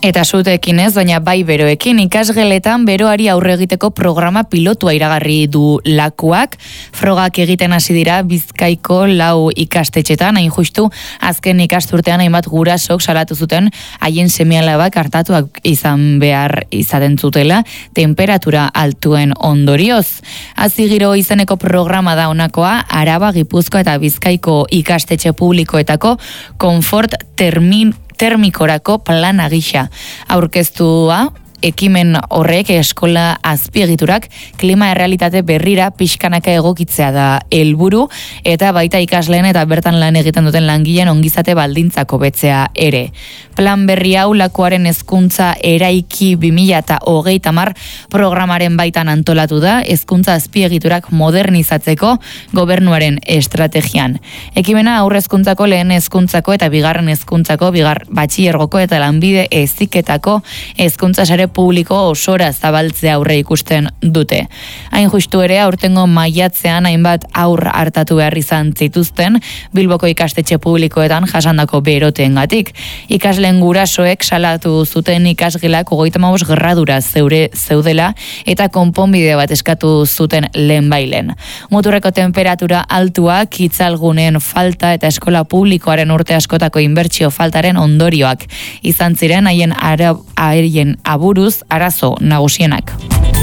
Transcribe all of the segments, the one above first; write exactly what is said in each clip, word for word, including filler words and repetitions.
Eta zutekin ez, baina bai beroekin ikasgeletan beroari aurre egiteko programa pilotua iragarri du Lakuak. Frogak egiten hasi dira Bizkaiko lau ikastetxetan, hain justu azken ikasturtean hainbat gurasok salatu zuten haien seme-alabak hartatuak izan behar izaten zutela temperatura altuen ondorioz. Azigiro izeneko programa da honakoa, Araba, Gipuzkoa eta Bizkaiko ikastetxe publikoetako konfort termin termikorako plana gisa aurkeztua. Ekimen horrek eskola azpiegiturak klima errealitate berrira pixkanaka egokitzea da helburu eta baita ikasleen eta bertan lan egiten duten langileen ongizate baldintzako betzea ere. Plan berri hau Lakuaren hezkuntza eraiki bi mila hogeita hamar programaren baitan antolatu da hezkuntza azpiegiturak modernizatzeko gobernuaren estrategian. Ekimena haur hezkuntzako, lehen hezkuntzako eta bigarren hezkuntzako, bigar batxilergoko eta lanbide heziketako hezkuntza sare publiko osora zabaltzea aurre ikusten dute. Hain justu ere aurtengo maiatzean hainbat aur hartatu behar izan zituzten Bilboko ikastetxe publikoetan jasandako beroteengatik. Ikasleen gurasoek salatu zuten ikasgelak hogeita hamabost gradura zeure zeudela eta konponbide bat eskatu zuten lehenbailen. Muturreko temperatura altuak, itzalgunen falta eta eskola publikoaren urte askotako inbertsio faltaren ondorioak izan ziren haien ara, haien aburu arazo nagusienak.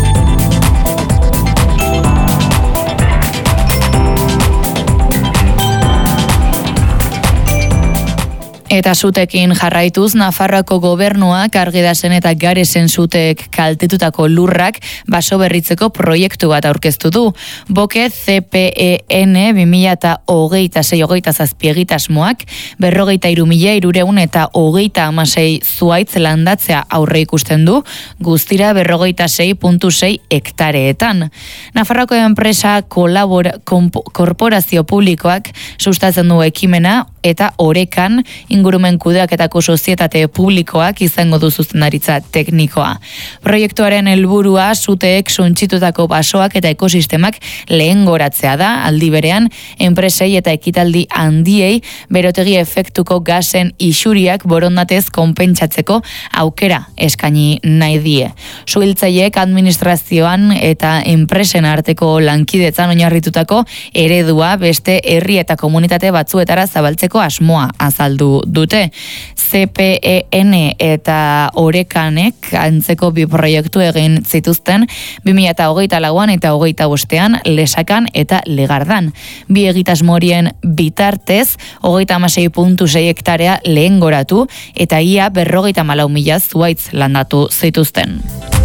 Eta zutekin jarraituz, Nafarroako gobernuak Argidasen eta Garesen zutek kaltetutako lurrak baso berritzeko proiektu bat aurkeztu du. Boke C P E N bi mila hogeita sei hogeita zazpi egitasmoak berrogeita hiru mila hirurehun eta hogeita hamasei zuhaitz landatzea aurre ikusten du, guztira berrogeita sei koma sei hektareetan. Nafarroako enpresa kolabora, korporazio publikoak sustatzen du ekimena eta Orekan ingurumen kudeaketako sozietate publikoak izango du zuzendaritza teknikoa. Proiektuaren helburua suteek suntsitutako basoak eta ekosistemak lehengoratzea da, aldi berean enpresei eta ekitaldi handiei berotegi efektuko gasen isuriak borondatez konpentsatzeko aukera eskaini nahi die. Suhiltzaileek administrazioan eta enpresen arteko lankidetzan oinarritutako eredua beste herri eta komunitate batzuetara zabaltzeko asmoa azaldu dute. C P E N eta Orekanek antzeko bi proiektu egin zituzten bi mila hogeita lauan eta hogeita bostean Lesakan eta Legardan. Bi egitasmorien bitartez hogeita hamasei koma sei hektarea lehen goratu eta ia berrogeita hamalau mila zuhaitz landatu zituzten.